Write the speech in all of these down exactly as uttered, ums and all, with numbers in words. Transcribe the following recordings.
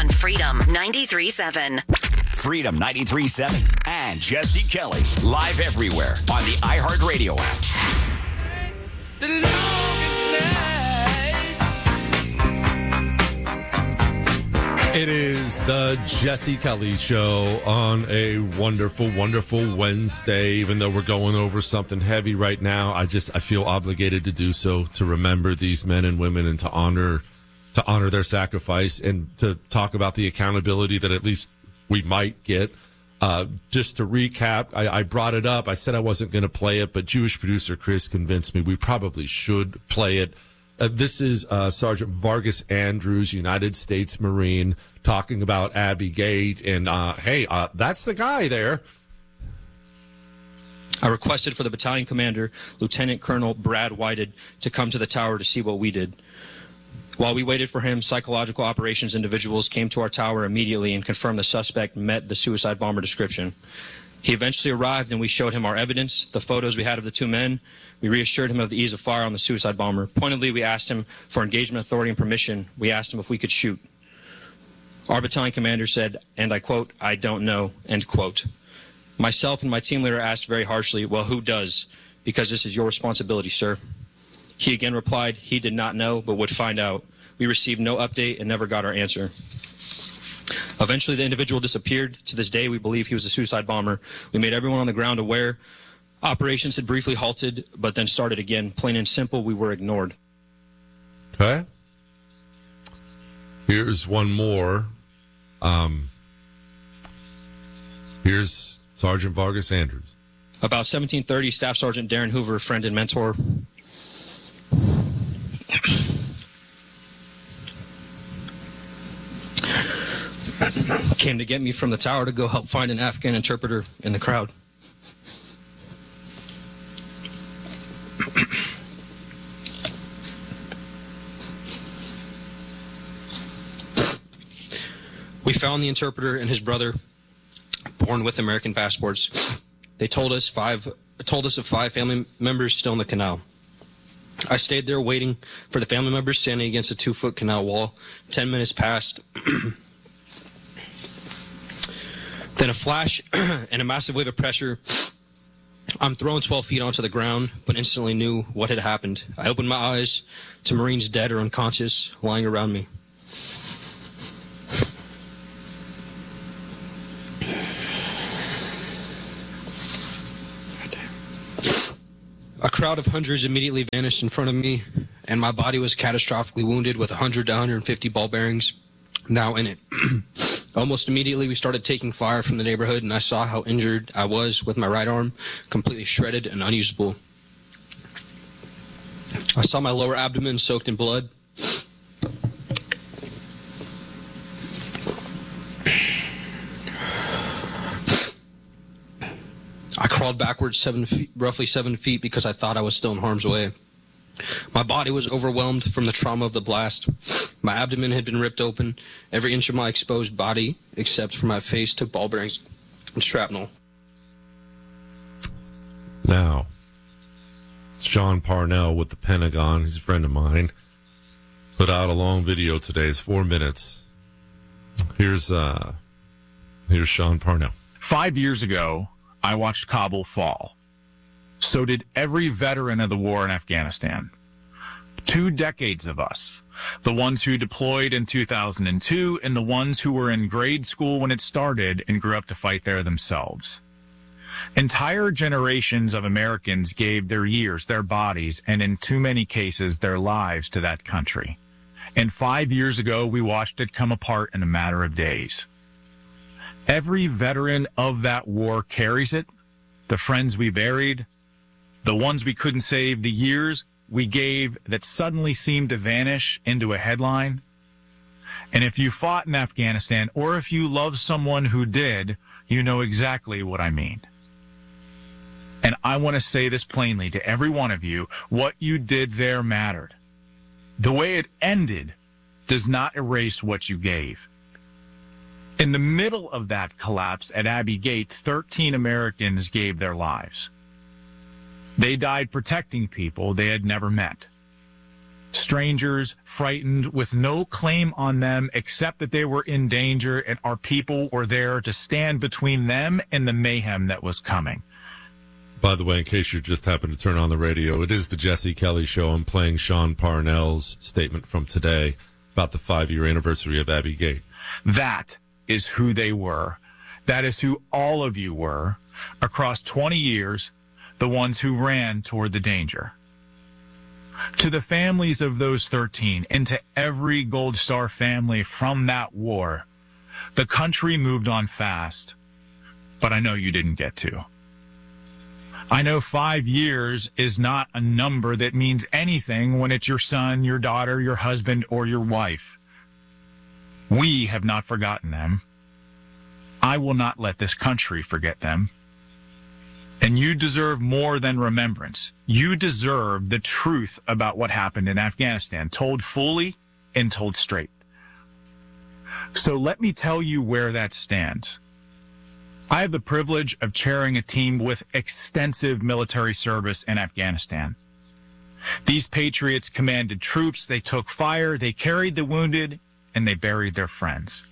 on Freedom ninety-three point seven. Freedom ninety-three point seven and Jesse Kelly, live everywhere on the iHeartRadio app. The longest night. It is the Jesse Kelly Show on a wonderful, wonderful Wednesday. Even though we're going over something heavy right now, I just I feel obligated to do so, to remember these men and women and to honor to honor their sacrifice and to talk about the accountability that at least we might get. Uh, just to recap, I, I brought it up. I said I wasn't going to play it, but Jewish producer Chris convinced me we probably should play it. Uh, this is uh, Sergeant Vargas Andrews, United States Marine, talking about Abbey Gate. And, uh, hey, uh, that's the guy there. I requested for the battalion commander, Lieutenant Colonel Brad Whited, to come to the tower to see what we did. While we waited for him, psychological operations individuals came to our tower immediately and confirmed the suspect met the suicide bomber description. He eventually arrived and we showed him our evidence, the photos we had of the two men. We reassured him of the ease of fire on the suicide bomber. Pointedly, we asked him for engagement authority and permission. We asked him if we could shoot. Our battalion commander said, and I quote, "I don't know," end quote. Myself and my team leader asked very harshly, "Well, who does? Because this is your responsibility, sir." He again replied he did not know, but would find out. We received no update and never got our answer. Eventually, the individual disappeared. To this day, we believe he was a suicide bomber. We made everyone on the ground aware. Operations had briefly halted, but then started again. Plain and simple, we were ignored. Okay. Here's one more. Um, here's Sergeant Vargas Andrews. About seventeen thirty, Staff Sergeant Darren Hoover, friend and mentor, came to get me from the tower to go help find an Afghan interpreter in the crowd. We found the interpreter and his brother, born with American passports. They told us five told us of five family members still in the canal. I stayed there waiting for the family members standing against a two-foot canal wall. Ten minutes passed. Then a flash and a massive wave of pressure. I'm thrown twelve feet onto the ground, but instantly knew what had happened. I opened my eyes to Marines dead or unconscious lying around me. A crowd of hundreds immediately vanished in front of me, and my body was catastrophically wounded with one hundred to one hundred fifty ball bearings now in it. Almost immediately, we started taking fire from the neighborhood, and I saw how injured I was with my right arm, completely shredded and unusable. I saw my lower abdomen soaked in blood. I crawled backwards seven feet, roughly seven feet because I thought I was still in harm's way. My body was overwhelmed from the trauma of the blast. My abdomen had been ripped open. Every inch of my exposed body, except for my face, took ball bearings and shrapnel. Now, Sean Parnell with the Pentagon, he's a friend of mine, put out a long video today. It's four minutes. Here's uh, here's Sean Parnell. Five years ago, I watched Kabul fall. So did every veteran of the war in Afghanistan. Two decades of us, the ones who deployed in two thousand two and the ones who were in grade school when it started and grew up to fight there themselves. Entire generations of Americans gave their years, their bodies, and in too many cases, their lives to that country. And five years ago, we watched it come apart in a matter of days. Every veteran of that war carries it, the friends we buried, the ones we couldn't save, the years we gave that suddenly seemed to vanish into a headline. And if you fought in Afghanistan, or if you love someone who did, you know exactly what I mean. And I want to say this plainly to every one of you, what you did there mattered. The way it ended does not erase what you gave. In the middle of that collapse at Abbey Gate, thirteen Americans gave their lives. They died protecting people they had never met. Strangers, frightened, with no claim on them except that they were in danger and our people were there to stand between them and the mayhem that was coming. By the way, in case you just happened to turn on the radio, it is the Jesse Kelly Show. I'm playing Sean Parnell's statement from today about the five-year anniversary of Abbey Gate. That is who they were. That is who all of you were across twenty years, the ones who ran toward the danger. To the families of those thirteen and to every Gold Star family from that war, the country moved on fast, but I know you didn't get to. I know five years is not a number that means anything when it's your son, your daughter, your husband, or your wife. We have not forgotten them. I will not let this country forget them. And you deserve more than remembrance. You deserve the truth about what happened in Afghanistan, told fully and told straight. So let me tell you where that stands. I have the privilege of chairing a team with extensive military service in Afghanistan. These patriots commanded troops, they took fire, they carried the wounded, and they buried their friends.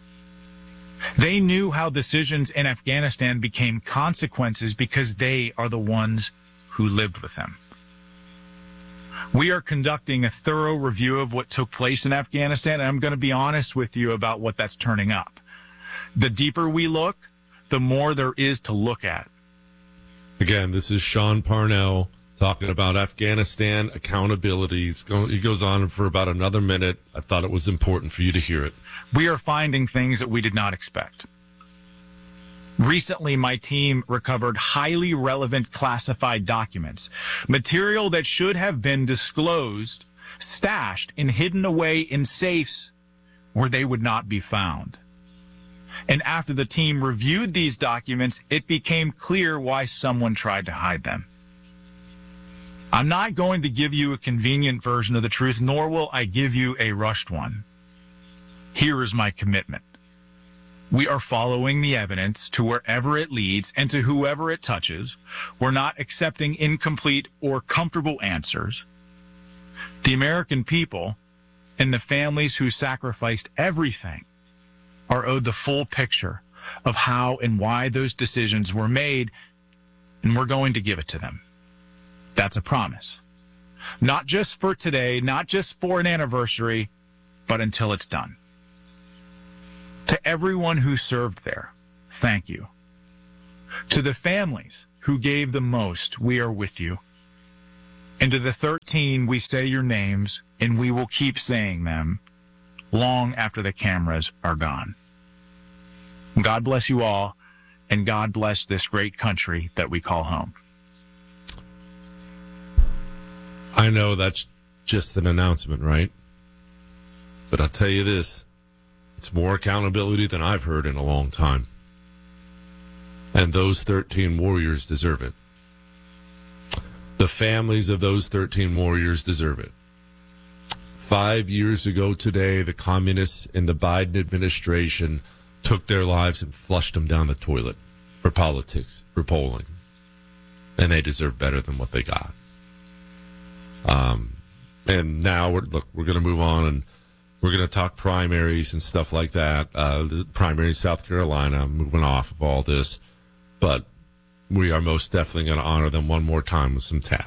They knew how decisions in Afghanistan became consequences because they are the ones who lived with them. We are conducting a thorough review of what took place in Afghanistan, and I'm going to be honest with you about what that's turning up. The deeper we look, the more there is to look at. Again, this is Sean Parnell talking about Afghanistan accountability. It's going, it goes on for about another minute. I thought it was important for you to hear it. We are finding things that we did not expect. Recently, my team recovered highly relevant classified documents, material that should have been disclosed, stashed, and hidden away in safes where they would not be found. And after the team reviewed these documents, it became clear why someone tried to hide them. I'm not going to give you a convenient version of the truth, nor will I give you a rushed one. Here is my commitment. We are following the evidence to wherever it leads and to whoever it touches. We're not accepting incomplete or comfortable answers. The American people and the families who sacrificed everything are owed the full picture of how and why those decisions were made, and we're going to give it to them. That's a promise. Not just for today, not just for an anniversary, but until it's done. To everyone who served there, thank you. To the families who gave the most, we are with you. And to the thirteen, we say your names, and we will keep saying them long after the cameras are gone. God bless you all, and God bless this great country that we call home. I know that's just an announcement, right? But I'll tell you this, it's more accountability than I've heard in a long time. And those thirteen warriors deserve it. The families of those thirteen warriors deserve it. Five years ago today, the communists in the Biden administration took their lives and flushed them down the toilet for politics, for polling. And they deserve better than what they got. Um, and now, we're, look, we're going to move on and we're going to talk primaries and stuff like that. Uh, the primary in South Carolina, moving off of all this. But we are most definitely going to honor them one more time with some tap.